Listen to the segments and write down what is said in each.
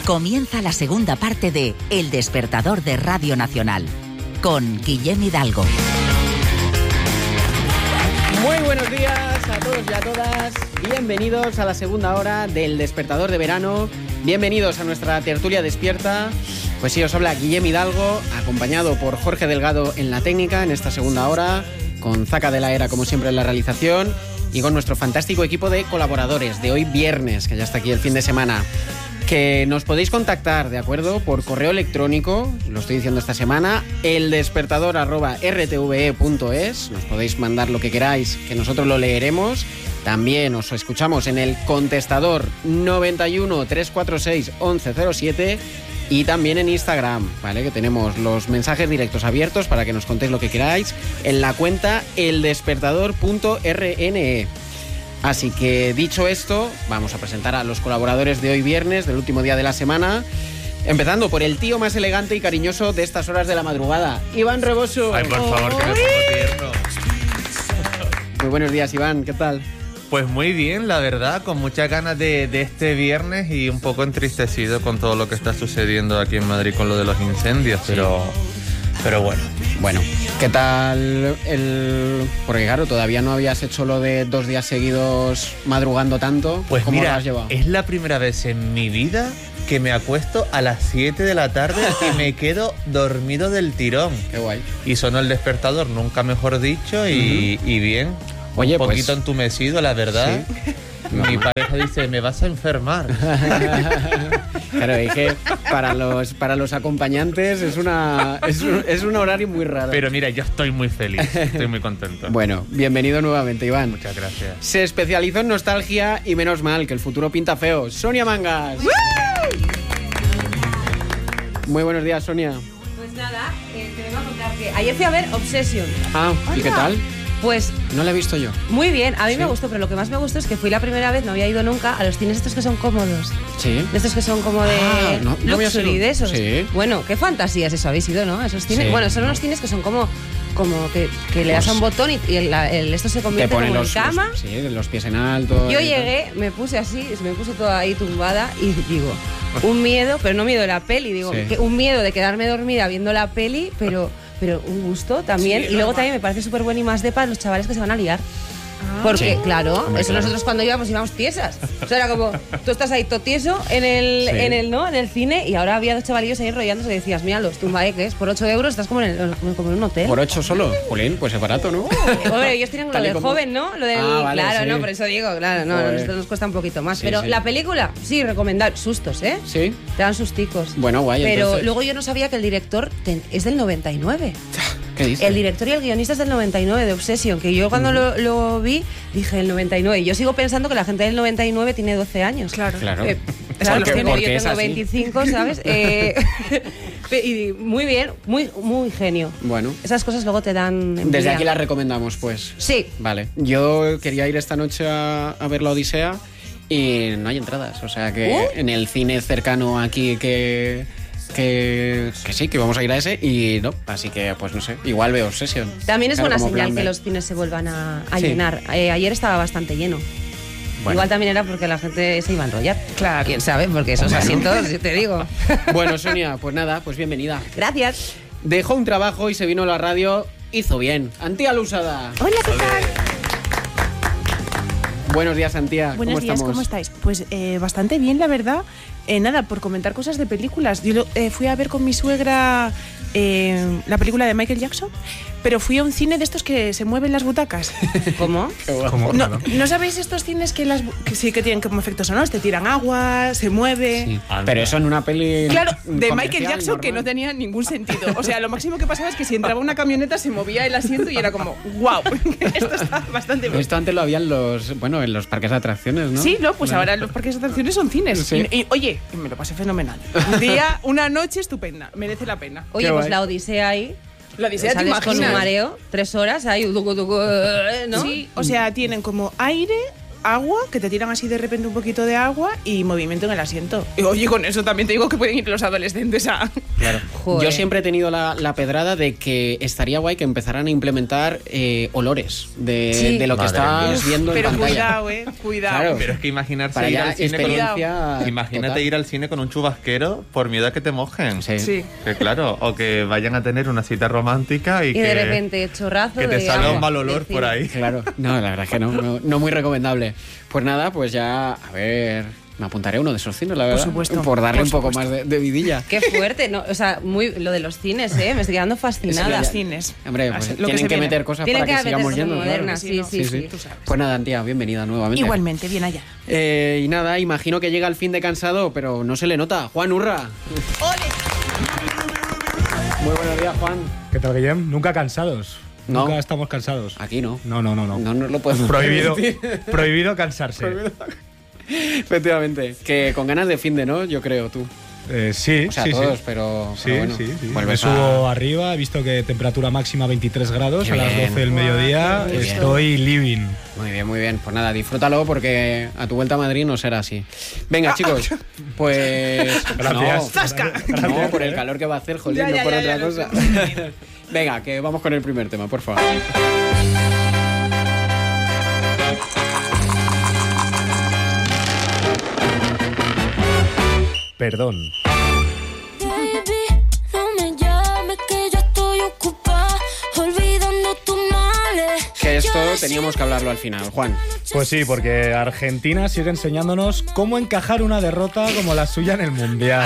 Comienza la segunda parte de El Despertador de Radio Nacional, con Guillem Hidalgo. Muy buenos días a todos y a todas. Bienvenidos a la segunda hora del Despertador de Verano. Bienvenidos a nuestra tertulia despierta. Pues sí, os habla Guillem Hidalgo, acompañado por Jorge Delgado en la técnica en esta segunda hora, con Zaca de la Era, como siempre, en la realización, y con nuestro fantástico equipo de colaboradores de hoy viernes, que ya está aquí el fin de semana. Que nos podéis contactar, ¿de acuerdo? Por correo electrónico, lo estoy diciendo esta semana, eldespertador@rtve.es. Nos podéis mandar lo que queráis, que nosotros lo leeremos. También os escuchamos en el contestador 91 346 1107 y también en Instagram, ¿vale? Que tenemos los mensajes directos abiertos para que nos contéis lo que queráis en la cuenta eldespertador.rne. Así que, dicho esto, vamos a presentar a los colaboradores de hoy viernes, del último día de la semana, empezando por el tío más elegante y cariñoso de estas horas de la madrugada, Iván Reboso. Ay, por favor, que me pongo tierno. Muy buenos días, Iván, ¿qué tal? Pues muy bien, la verdad, con muchas ganas de este viernes y un poco entristecido con todo lo que está sucediendo aquí en Madrid con lo de los incendios, sí. pero bueno. Bueno, ¿qué tal porque claro, todavía no habías hecho lo de 2 días seguidos madrugando tanto? Pues ¿Cómo mira, lo has llevado? Es la primera vez en mi vida que me acuesto a las 7 de la tarde y me quedo dormido del tirón. Qué guay. Y sonó el despertador, nunca mejor dicho, y bien. Oye, un poquito pues, entumecido, la verdad. ¿Sí? Mi pareja dice, me vas a enfermar. Claro, es que para los acompañantes es un horario muy raro. Pero mira, yo estoy muy feliz, estoy muy contento. Bueno, bienvenido nuevamente, Iván. Muchas gracias. Se especializó en nostalgia y menos mal, que el futuro pinta feo. Sonia Mangas. Muy buenos días, Sonia. Pues nada, te vengo a contar que ayer fui a ver Obsession. Ah, ¿y qué tal? Pues no la he visto yo. Muy bien, a mí ¿Sí? me gustó, pero lo que más me gustó es que fui la primera vez, no había ido nunca, a los cines estos que son cómodos. Sí. De estos que son como de luxury, de esos. Sí. Bueno, qué fantasía es eso, habéis ido, ¿no? Esos cines. Sí. Bueno, son unos cines que son como que le das a un botón y esto se convierte como en cama. Sí, los pies en alto. Yo llegué, me puse así, me puse toda ahí tumbada y digo, un miedo, pero no miedo de la peli, digo, sí. Un miedo de quedarme dormida viendo la peli, pero un gusto también. Sí, y luego también me parece súper buen y más para los chavales que se van a liar. Porque, sí. claro, Hombre, eso claro. Nosotros cuando íbamos tiesas. O sea, era como, tú estás ahí todo tieso en el cine, y ahora había 2 chavalillos ahí enrollándose y decías, míralos, tumbaeques, por 8 euros estás como en un hotel. ¿Por 8 solo? Jolín, pues es barato, ¿no? Hombre, ellos tienen lo del joven, ¿no? Lo del, vale, claro, sí. no, por eso digo, claro, no, a nosotros nos cuesta un poquito más. Sí, pero sí. la película, sí, recomendar, sustos, ¿eh? Sí. Te dan susticos. Bueno, guay, pero entonces. luego yo no sabía que el director es del 99. ¿Qué dices? El director y el guionista es del 99, de Obsession, que yo cuando lo vi dije el 99. Y yo sigo pensando que la gente del 99 tiene 12 años. Claro. Claro, Porque yo es tengo así. 25, ¿sabes? Y muy bien, muy genio. Bueno. Esas cosas luego te dan envidia. Desde aquí las recomendamos, pues. Sí. Vale. Yo quería ir esta noche a ver la Odisea y no hay entradas. O sea que en el cine cercano aquí que sí, que vamos a ir a ese y no. Así que, pues no sé, igual veo Obsession. También es Claro, buena como señal plan que B. los cines se vuelvan a Sí. llenar. Ayer estaba bastante lleno. Bueno. Igual también era porque la gente se iba a enrollar. Claro, quién sabe, porque esos asientos, yo te digo. Bueno, Sonia, pues nada, pues bienvenida. Gracias. Dejó un trabajo y se vino a la radio. Hizo bien. Antía Lusada. Hola, ¿qué tal? Buenos días, Antía. Buenos días, ¿cómo estáis? Pues bastante bien, la verdad. Nada, por comentar cosas de películas. Yo fui a ver con mi suegra la película de Michael Jackson, pero fui a un cine de estos que se mueven las butacas. ¿Cómo? ¿Cómo? ¿No sabéis estos cines que sí que tienen como efectos sonoros? Te tiran agua, se mueve... Sí. Pero eso en una peli. Claro, de comercial, Michael Jackson, normal. que no tenía ningún sentido. O sea, lo máximo que pasaba es que si entraba una camioneta se movía el asiento y era como, wow, esto está bastante bien. Esto antes lo había en los parques de atracciones, ¿no? Sí, no, pues ahora los parques de atracciones son cines. Sí. Y, oye, me lo pasé fenomenal. Un día, una noche estupenda, merece la pena. Oye, Qué pues guay. la Odisea ahí. La Odisea, ¿te Sales con un imaginas? mareo, 3 horas ahí, ¿no? Sí, o sea, tienen como aire, agua, que te tiran así de repente un poquito de agua y movimiento en el asiento. Y, oye, con eso también te digo que pueden ir los adolescentes a Claro. Joder. Yo siempre he tenido la pedrada de que estaría guay que empezaran a implementar olores de lo que Madre estás mía. viendo en Pero pantalla. cuidado, cuidado. Claro. Pero es que imaginarse Para ir ya al cine experiencia. Imagínate total. ir al cine con un chubasquero por miedo a que te mojen. Sí. Sí. Que claro, o que vayan a tener una cita romántica y Y que de repente chorrazo que te de salga agua un mal del olor cine. por ahí. Claro, no, la verdad es que no muy recomendable. Pues nada, pues ya, a ver, me apuntaré a uno de esos cines, la verdad. supuesto, Por darle por un poco supuesto. más de vidilla. Qué fuerte, ¿no? O sea, lo de los cines, me estoy quedando fascinada. Los cines. Hombre, pues Lo que tienen se que viene. meter cosas Tienen para que que sigamos meter yendo. cosas claro. modernas, sí, sí, sí. Tú sabes. Pues nada, tía, bienvenida nuevamente. Igualmente, bien allá. Y nada, imagino que llega el fin de cansado, pero no se le nota. Juan Urra. Muy buenos días, Juan. ¿Qué tal, Guillem? Nunca cansados. No. Nunca estamos cansados. Aquí no. No. No nos lo podemos Prohibido, permitir. prohibido cansarse. Efectivamente. Que con ganas de fin de, ¿no? Yo creo, tú. Sí, O sea, sí, todos, sí. pero Sí, bueno, sí, sí. Me vuelves subo arriba, he visto que temperatura máxima 23 grados Qué a las bien. 12 del mediodía. Qué bien. Estoy living. Muy bien, muy bien. Pues nada, disfrútalo porque a tu vuelta a Madrid no será así. Venga, chicos, pues... Gracias. No, por el calor que va a hacer, jolín, no por otra cosa. Venga, que vamos con el primer tema, por favor. Perdón. Baby, no me llames que yo estoy ocupada olvidando tus males. Que esto teníamos que hablarlo al final, Juan. Pues sí, porque Argentina sigue enseñándonos cómo encajar una derrota como la suya en el Mundial.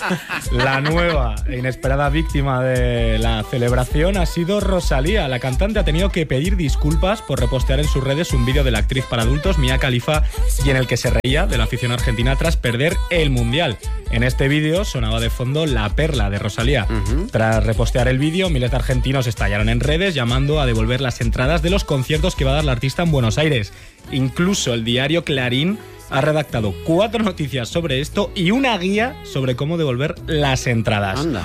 La nueva e inesperada víctima de la celebración ha sido Rosalía. La cantante ha tenido que pedir disculpas por repostear en sus redes un vídeo de la actriz para adultos Mia Khalifa y en el que se reía de la afición argentina tras perder el Mundial. En este vídeo sonaba de fondo La Perla de Rosalía. Tras repostear el vídeo, miles de argentinos estallaron en redes llamando a devolver las entradas de los conciertos que va a dar la artista en Buenos Aires. Incluso el diario Clarín ha redactado 4 noticias sobre esto y una guía sobre cómo devolver las entradas. Anda.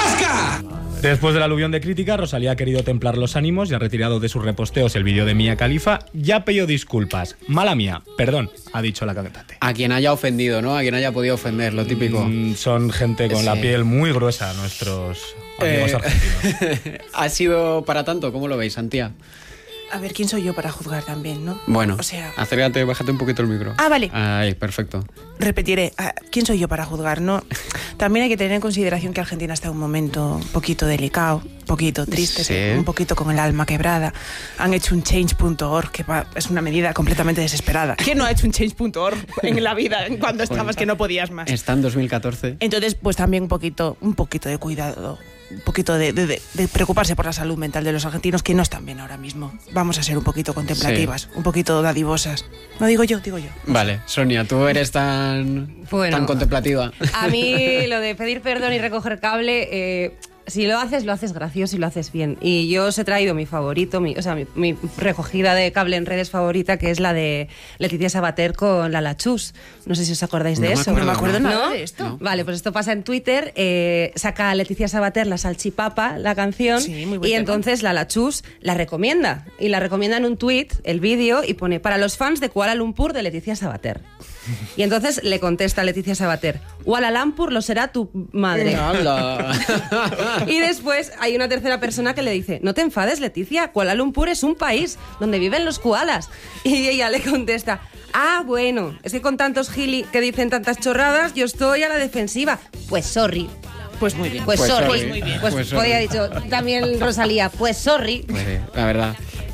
Después del aluvión de crítica, Rosalía ha querido templar los ánimos y ha retirado de sus reposteos el vídeo de Mia Khalifa y ha pedido disculpas. Mala mía, perdón, ha dicho la cantante. A quien haya ofendido, ¿no? A quien haya podido ofender, lo típico. Son gente con la Sí. piel muy gruesa, nuestros amigos argentinos. ¿Ha sido para tanto? ¿Cómo lo veis, Antía? A ver, ¿quién soy yo para juzgar también, no? Bueno, O sea, acércate, bájate un poquito el micro. Ah, vale. Ahí, perfecto. repetiré, ¿quién soy yo para juzgar, no? También hay que tener en consideración que Argentina está en un momento un poquito delicado, un poquito triste, Sí. un poquito con el alma quebrada. Han hecho un change.org, que es una medida completamente desesperada. ¿Quién no ha hecho un change.org en la vida cuando estabas que no podías más? Está en 2014. Entonces, pues también un poquito de cuidado, un poquito de preocuparse por la salud mental de los argentinos, que no están bien ahora mismo. Vamos a ser un poquito contemplativas, un poquito dadivosas. No digo yo, digo yo. Vale, Sonia, tú eres tan contemplativa. A mí lo de pedir perdón y recoger cable, si lo haces gracioso y lo haces bien. Y yo os he traído mi favorito, mi recogida de cable en redes favorita, que es la de Leticia Sabater con la Chus. No sé si os acordáis de eso. No me acuerdo nada ¿No? de esto. No. Vale, pues esto pasa en Twitter. Saca Leticia Sabater la salchipapa, la canción, Sí, muy buen y tema. entonces la Chus la recomienda. Y la recomienda en un tweet, el vídeo, y pone: para los fans de Kuala Lumpur de Leticia Sabater. Y entonces le contesta Leticia Sabater: Kuala Lumpur lo será tu madre. ¡Hala! Y después hay una tercera persona que le dice: no te enfades, Leticia, Kuala Lumpur es un país donde viven los koalas. Y ella le contesta: ah, bueno, es que con tantos gili que dicen tantas chorradas, yo estoy a la defensiva. Pues sorry. Pues muy bien. Pues, Pues sorry. sorry. Muy bien. Pues, Pues sorry. podía haber dicho también Rosalía: pues sorry. Pues sí, la verdad.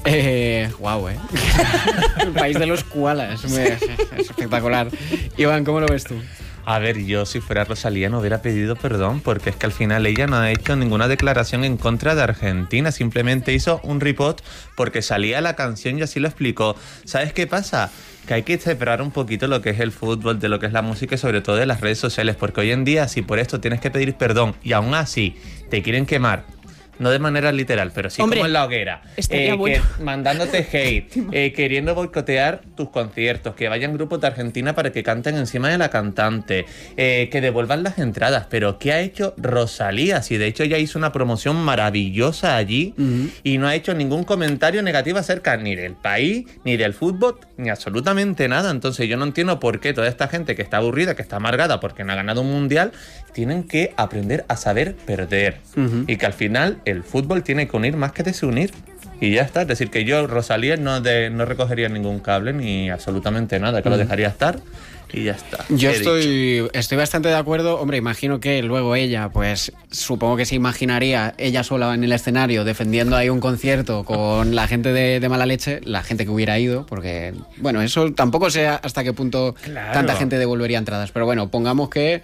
Guau, El país de los koalas. Es espectacular. Iván, ¿cómo lo ves tú? A ver, yo si fuera Rosalía no hubiera pedido perdón, porque es que al final ella no ha hecho ninguna declaración en contra de Argentina, simplemente hizo un repost porque salía la canción y así lo explicó. ¿Sabes qué pasa? Que hay que separar un poquito lo que es el fútbol de lo que es la música y sobre todo de las redes sociales, porque hoy en día si por esto tienes que pedir perdón y aún así te quieren quemar no de manera literal, pero sí Hombre, como en la hoguera, estaría bueno. mandándote hate, queriendo boicotear tus conciertos, que vayan grupos de Argentina para que canten encima de la cantante, que devuelvan las entradas. Pero ¿qué ha hecho Rosalía? Si de hecho ella hizo una promoción maravillosa allí y no ha hecho ningún comentario negativo acerca ni del país, ni del fútbol, ni absolutamente nada. Entonces yo no entiendo por qué toda esta gente que está aburrida, que está amargada porque no ha ganado un mundial, tienen que aprender a saber perder. Y que al final el fútbol tiene que unir más que desunir. Y ya está. Es decir, que yo, Rosalía, no recogería ningún cable ni absolutamente nada, que lo dejaría estar y ya está. Yo estoy bastante de acuerdo. Hombre, imagino que luego ella, pues supongo que se imaginaría ella sola en el escenario defendiendo ahí un concierto con la gente de mala leche, la gente que hubiera ido, porque, bueno, eso tampoco sé hasta qué punto tanta gente devolvería entradas. Pero bueno, pongamos que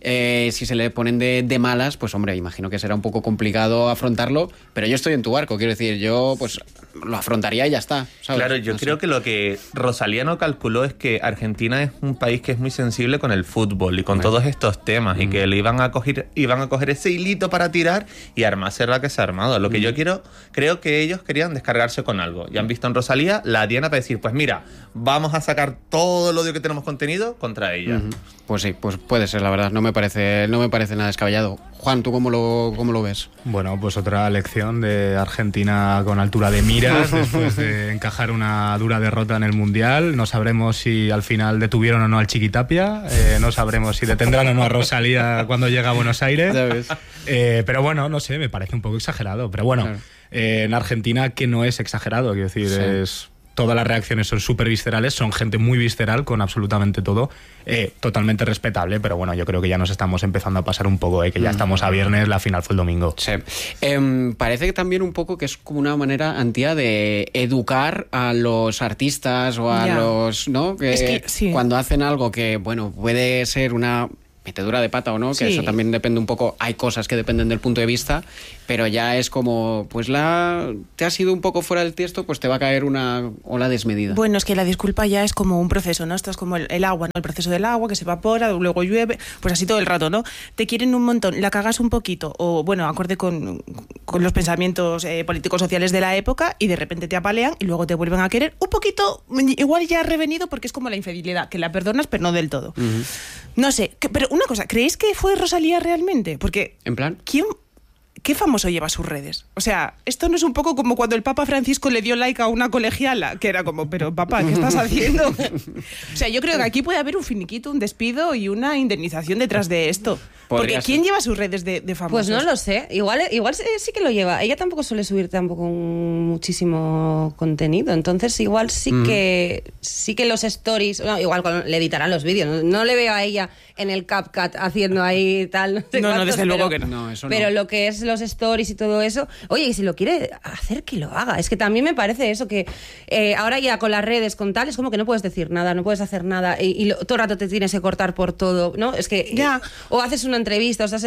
si se le ponen de malas, pues hombre, imagino que será un poco complicado afrontarlo, pero yo estoy en tu barco, quiero decir, yo pues lo afrontaría y ya está, ¿sabes? Claro, yo creo que lo que Rosalía no calculó es que Argentina es un país que es muy sensible con el fútbol y con todos estos temas y que le iban a coger ese hilito para tirar y armarse la que se ha armado. Lo que yo creo que ellos querían descargarse con algo y han visto en Rosalía la diana para decir, pues mira, vamos a sacar todo el odio que tenemos contenido contra ella. Pues sí, pues puede ser, la verdad, no me parece nada descabellado. Juan, ¿tú cómo lo ves? Bueno, pues otra lección de Argentina con altura de miras después de encajar una dura derrota en el Mundial. No sabremos si al final detuvieron o no al Chiquitapia, no sabremos si detendrán o no a Rosalía cuando llega a Buenos Aires. Ya ves. Pero bueno, no sé, me parece un poco exagerado. Pero bueno, claro. En Argentina que no es exagerado, quiero decir, es... Todas las reacciones son súper viscerales, son gente muy visceral con absolutamente todo, totalmente respetable, pero bueno, yo creo que ya nos estamos empezando a pasar un poco, que ya estamos a viernes, la final fue el domingo. Sí. Parece que también un poco que es como una manera antía de educar a los artistas o a los, ¿no? Que, es que sí. Cuando hacen algo que, bueno, puede ser una metedura de pata o no, que eso también depende un poco, hay cosas que dependen del punto de vista, pero ya es como, pues te has ido un poco fuera del tiesto, pues te va a caer una ola desmedida. Bueno, es que la disculpa ya es como un proceso, ¿no? Esto es como el agua, ¿no? El proceso del agua que se evapora, luego llueve, pues así todo el rato, ¿no? Te quieren un montón, la cagas un poquito, o bueno, acorde con los pensamientos políticos sociales de la época, y de repente te apalean y luego te vuelven a querer un poquito, igual ya revenido, porque es como la infidelidad, que la perdonas pero no del todo. No sé, pero una cosa, ¿creéis que fue Rosalía realmente? Porque, ¿en plan? ¿Qué famoso lleva sus redes? O sea, esto no es un poco como cuando el Papa Francisco le dio like a una colegiala, que era como, pero papá, ¿qué estás haciendo? O sea, yo creo que aquí puede haber un finiquito, un despido y una indemnización detrás de esto. Porque ¿quién lleva sus redes de famosos? Pues no lo sé, igual sí que lo lleva. Ella tampoco suele subir tampoco muchísimo contenido, entonces igual sí que los stories, no, igual le editarán los vídeos, no le veo a ella en el CapCut haciendo ahí tal, no sé cuántos, no, desde luego que no. No, eso pero no. Lo que es los stories y todo eso, oye, y si lo quiere hacer, que lo haga. Es que también me parece eso, que ahora ya con las redes, con tal, es como que no puedes decir nada, no puedes hacer nada y todo el rato te tienes que cortar por todo, ¿no? Es que ya. O haces una entrevista o estás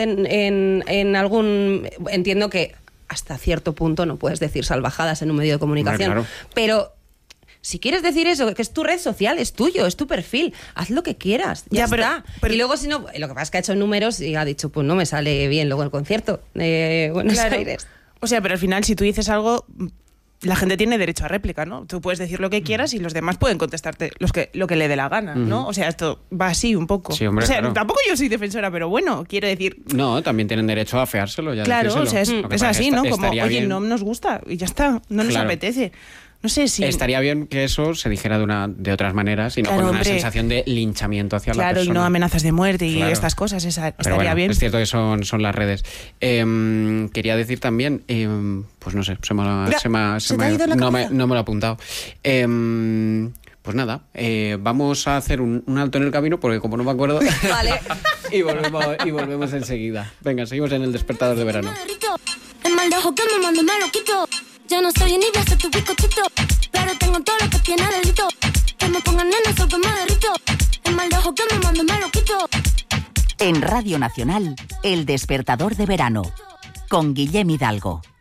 en algún... Entiendo que hasta cierto punto no puedes decir salvajadas en un medio de comunicación, claro. Pero... Si quieres decir eso, que es tu red social, es tuyo, es tu perfil, haz lo que quieras, ya está. Pero y luego si no, lo que pasa es que ha hecho números y ha dicho, pues no me sale bien luego el concierto de Buenos Aires. O sea, pero al final si tú dices algo, la gente tiene derecho a réplica, ¿no? Tú puedes decir lo que quieras y los demás pueden contestarte lo que le dé la gana, ¿no? O sea, esto va así un poco. Sí, hombre, o sea, claro. Tampoco yo soy defensora, pero bueno, quiero decir... No, también tienen derecho a afeárselo. Ya claro, o sea, es así, ¿no? Como, oye, bien. No nos gusta y ya está, no nos apetece. No sé si... Estaría bien que eso se dijera de otras maneras y no con una sensación de linchamiento hacia la persona. Claro, y no amenazas de muerte y estas cosas, estaría bien. Es cierto que son las redes. Quería decir también, pues no sé, no me lo he apuntado. Pues nada, vamos a hacer un alto en el camino porque como no me acuerdo... Vale. y volvemos enseguida. Venga, seguimos en el despertador de verano. El mal de ojo que me mando me lo quito. Ya no soy ni voy a ser tu bizcochito, pero tengo todo lo que tiene delito. Que me pongan en eso que me derrito. El mal de ojo que me mando me lo quito. En Radio Nacional, El Despertador de Verano, con Guillem Hidalgo.